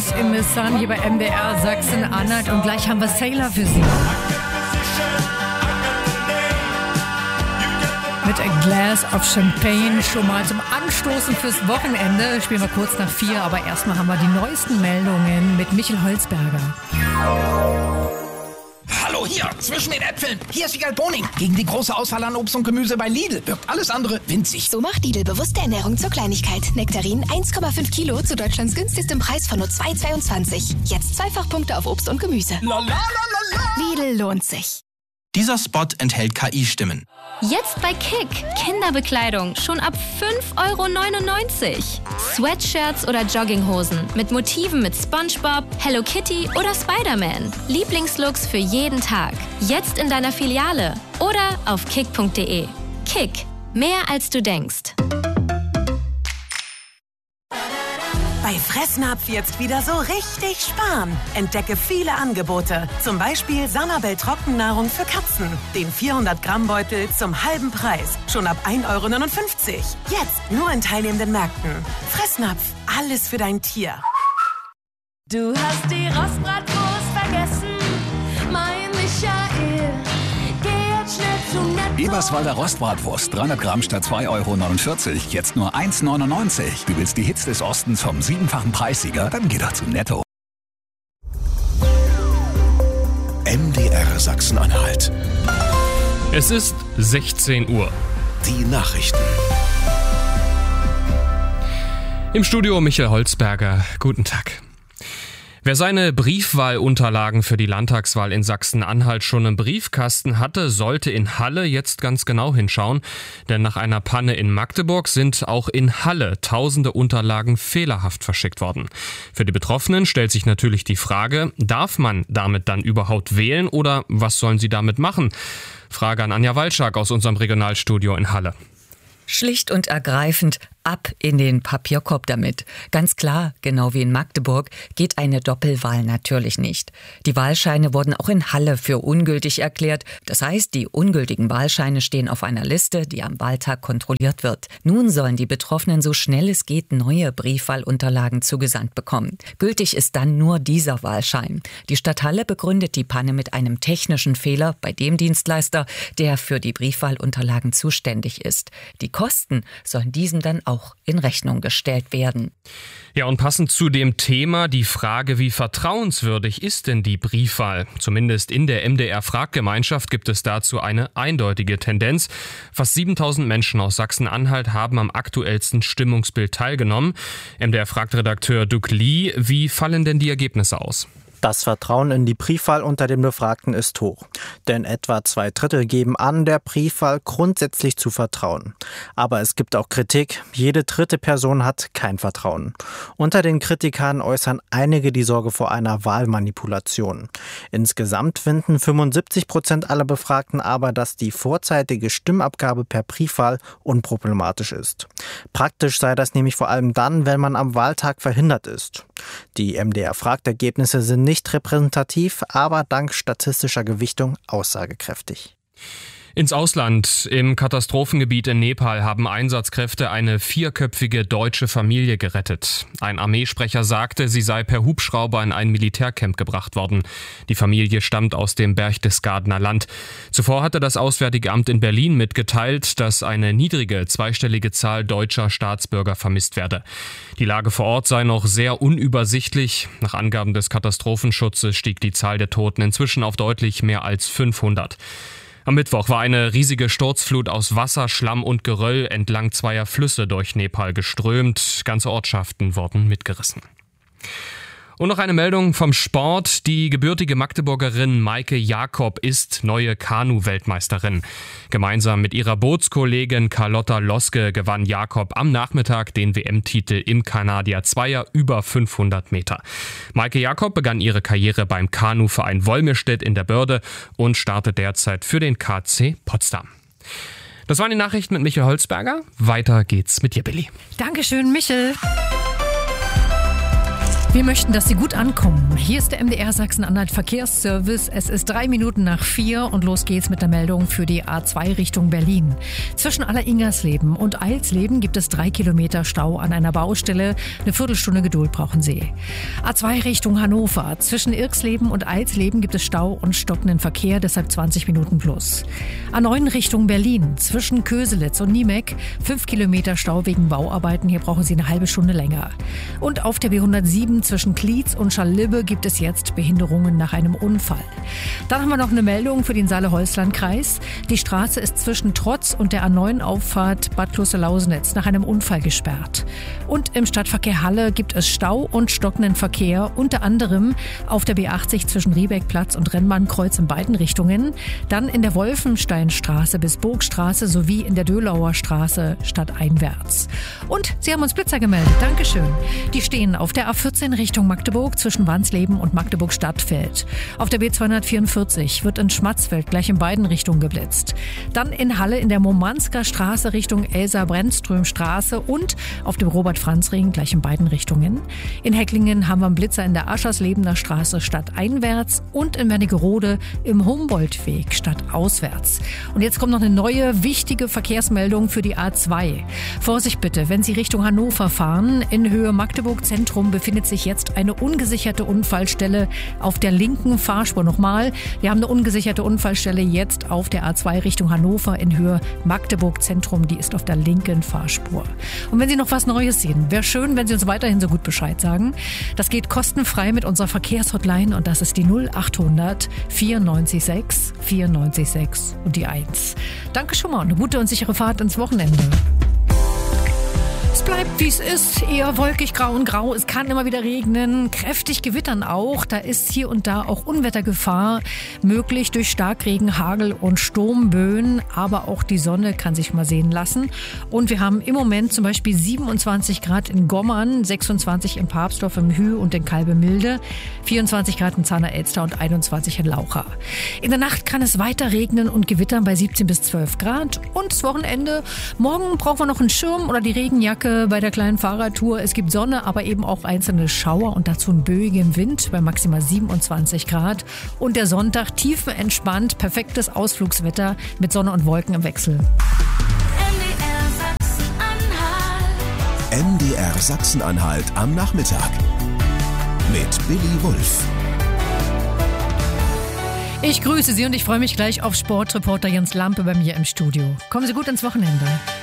Dance in the Sun hier bei MDR Sachsen-Anhalt und gleich haben wir Sailor für Sie. Mit A Glass of Champagne schon mal zum Anstoßen fürs Wochenende. Spielen wir kurz nach 4, aber erstmal haben wir die neuesten Meldungen mit Michael Holzberger. Hallo, hier, zwischen den Äpfeln. Hier ist Wiegald Boning. Gegen die große Auswahl an Obst und Gemüse bei Lidl wirkt alles andere winzig. So macht Lidl bewusste Ernährung zur Kleinigkeit. Nektarin 1,5 Kilo zu Deutschlands günstigstem Preis von nur 2,22. Jetzt Zweifachpunkte auf Obst und Gemüse. Lidl lohnt sich. Dieser Spot enthält KI-Stimmen. Jetzt bei Kick. Kinderbekleidung schon ab 5,99 €. Sweatshirts oder Jogginghosen mit Motiven mit SpongeBob, Hello Kitty oder Spider-Man. Lieblingslooks für jeden Tag. Jetzt in deiner Filiale oder auf kick.de. Kick. Mehr als du denkst. Bei Fressnapf jetzt wieder so richtig sparen. Entdecke viele Angebote. Zum Beispiel Sanabel Trockennahrung für Katzen. Den 400-Gramm-Beutel zum halben Preis. Schon ab 1,59 €. Jetzt nur in teilnehmenden Märkten. Fressnapf. Alles für dein Tier. Du hast die Rostbratwurst vergessen, mein Michael. Geh jetzt schnell zum Netto. Eberswalder Rostbratwurst, 300 Gramm statt 2,49 €, jetzt nur 1,99 €. Du willst die Hits des Ostens vom 7-fachen Preissieger? Dann geh doch zu Netto. MDR Sachsen-Anhalt. Es ist 16 Uhr. Die Nachrichten. Im Studio Michael Holzberger. Guten Tag. Wer seine Briefwahlunterlagen für die Landtagswahl in Sachsen-Anhalt schon im Briefkasten hatte, sollte in Halle jetzt ganz genau hinschauen. Denn nach einer Panne in Magdeburg sind auch in Halle tausende Unterlagen fehlerhaft verschickt worden. Für die Betroffenen stellt sich natürlich die Frage, darf man damit dann überhaupt wählen oder was sollen sie damit machen? Frage an Anja Walczak aus unserem Regionalstudio in Halle. Schlicht und ergreifend ab in den Papierkorb damit. Ganz klar, genau wie in Magdeburg, geht eine Doppelwahl natürlich nicht. Die Wahlscheine wurden auch in Halle für ungültig erklärt. Das heißt, die ungültigen Wahlscheine stehen auf einer Liste, die am Wahltag kontrolliert wird. Nun sollen die Betroffenen so schnell es geht neue Briefwahlunterlagen zugesandt bekommen. Gültig ist dann nur dieser Wahlschein. Die Stadt Halle begründet die Panne mit einem technischen Fehler bei dem Dienstleister, der für die Briefwahlunterlagen zuständig ist. Die Kosten sollen diesem dann auch in Rechnung gestellt werden. Ja, und passend zu dem Thema die Frage, wie vertrauenswürdig ist denn die Briefwahl? Zumindest in der MDR-Fraggemeinschaft gibt es dazu eine eindeutige Tendenz. Fast 7000 Menschen aus Sachsen-Anhalt haben am aktuellsten Stimmungsbild teilgenommen. MDR-Fragredakteur Duc Lee, wie fallen denn die Ergebnisse aus? Das Vertrauen in die Briefwahl unter den Befragten ist hoch. Denn etwa 2/3 geben an, der Briefwahl grundsätzlich zu vertrauen. Aber es gibt auch Kritik. Jede dritte Person hat kein Vertrauen. Unter den Kritikern äußern einige die Sorge vor einer Wahlmanipulation. Insgesamt finden 75% aller Befragten aber, dass die vorzeitige Stimmabgabe per Briefwahl unproblematisch ist. Praktisch sei das nämlich vor allem dann, wenn man am Wahltag verhindert ist. Die MDR-Fragtergebnisse sind nicht repräsentativ, aber dank statistischer Gewichtung aussagekräftig. Ins Ausland. Im Katastrophengebiet in Nepal haben Einsatzkräfte eine 4-köpfige deutsche Familie gerettet. Ein Armeesprecher sagte, sie sei per Hubschrauber in ein Militärcamp gebracht worden. Die Familie stammt aus dem Berchtesgadener Land. Zuvor hatte das Auswärtige Amt in Berlin mitgeteilt, dass eine niedrige zweistellige Zahl deutscher Staatsbürger vermisst werde. Die Lage vor Ort sei noch sehr unübersichtlich. Nach Angaben des Katastrophenschutzes stieg die Zahl der Toten inzwischen auf deutlich mehr als 500. Am Mittwoch war eine riesige Sturzflut aus Wasser, Schlamm und Geröll entlang zweier Flüsse durch Nepal geströmt. Ganze Ortschaften wurden mitgerissen. Und noch eine Meldung vom Sport. Die gebürtige Magdeburgerin Maike Jakob ist neue Kanu-Weltmeisterin. Gemeinsam mit ihrer Bootskollegin Carlotta Loske gewann Jakob am Nachmittag den WM-Titel im Kanadier-Zweier über 500 Meter. Maike Jakob begann ihre Karriere beim Kanuverein Wolmirstedt in der Börde und startet derzeit für den KC Potsdam. Das waren die Nachrichten mit Michael Holzberger. Weiter geht's mit dir, Billy. Dankeschön, Michel. Wir möchten, dass Sie gut ankommen. Hier ist der MDR Sachsen-Anhalt Verkehrsservice. Es ist 3 Minuten nach 4 und los geht's mit der Meldung für die A2 Richtung Berlin. Zwischen Alleringersleben und Eilsleben gibt es 3 Kilometer Stau an einer Baustelle. Eine Viertelstunde Geduld brauchen Sie. A2 Richtung Hannover. Zwischen Irksleben und Eilsleben gibt es Stau und stockenden Verkehr, deshalb 20 Minuten plus. A9 Richtung Berlin. Zwischen Köselitz und Niemek 5 Kilometer Stau wegen Bauarbeiten. Hier brauchen Sie eine halbe Stunde länger. Und auf der B107 zwischen Klietz und Scharlibbe gibt es jetzt Behinderungen nach einem Unfall. Dann haben wir noch eine Meldung für den Saale-Holzland-Kreis. Die Straße ist zwischen Trotz und der A9-Auffahrt Bad Kloster-Lausnitz nach einem Unfall gesperrt. Und im Stadtverkehr Halle gibt es Stau und stockenden Verkehr, unter anderem auf der B80 zwischen Riebeckplatz und Rennbahnkreuz in beiden Richtungen, dann in der Wolfensteinstraße bis Burgstraße sowie in der Dölauer Straße stadteinwärts. Und Sie haben uns Blitzer gemeldet. Dankeschön. Die stehen auf der A14 Richtung Magdeburg zwischen Wansleben und Magdeburg-Stadtfeld. Auf der B244 wird in Schmatzfeld gleich in beiden Richtungen geblitzt. Dann in Halle in der Momansker Straße Richtung Elsa-Brennström-Straße und auf dem Robert-Franz-Ring gleich in beiden Richtungen. In Hecklingen haben wir einen Blitzer in der Ascherslebener Straße stadteinwärts und in Wernigerode im Humboldtweg stadtauswärts. Und jetzt kommt noch eine neue, wichtige Verkehrsmeldung für die A2. Vorsicht bitte, wenn Sie Richtung Hannover fahren, in Höhe Magdeburg Zentrum befindet sich jetzt eine ungesicherte Unfallstelle auf der linken Fahrspur. Nochmal, wir haben eine ungesicherte Unfallstelle jetzt auf der A2 Richtung Hannover in Höhe Magdeburg Zentrum. Die ist auf der linken Fahrspur. Und wenn Sie noch was Neues sehen, wäre schön, wenn Sie uns weiterhin so gut Bescheid sagen. Das geht kostenfrei mit unserer Verkehrshotline und das ist die 0800 94 6 und die 1. Danke schon mal und eine gute und sichere Fahrt ins Wochenende. Es bleibt, wie es ist, eher wolkig, grau und grau. Es kann immer wieder regnen, kräftig gewittern auch. Da ist hier und da auch Unwettergefahr möglich durch Starkregen, Hagel und Sturmböen. Aber auch die Sonne kann sich mal sehen lassen. Und wir haben im Moment zum Beispiel 27 Grad in Gommern, 26 in Papsdorf im Hü und in Kalbemilde, 24 Grad in Zahner-Elster und 21 in Laucha. In der Nacht kann es weiter regnen und gewittern bei 17 bis 12 Grad. Und das Wochenende, morgen brauchen wir noch einen Schirm oder die Regenjacke bei der kleinen Fahrradtour. Es gibt Sonne, aber eben auch einzelne Schauer und dazu einen böigen Wind bei maximal 27 Grad. Und der Sonntag tiefenentspannt, perfektes Ausflugswetter mit Sonne und Wolken im Wechsel. MDR Sachsen-Anhalt am Nachmittag mit Billy Wulff. Ich grüße Sie und ich freue mich gleich auf Sportreporter Jens Lampe bei mir im Studio. Kommen Sie gut ins Wochenende.